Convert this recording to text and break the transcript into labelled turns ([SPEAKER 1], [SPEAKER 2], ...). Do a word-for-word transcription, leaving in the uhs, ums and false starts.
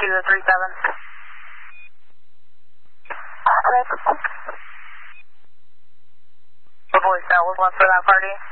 [SPEAKER 1] two oh three seven.
[SPEAKER 2] Okay.
[SPEAKER 1] The voicemail was left for that party.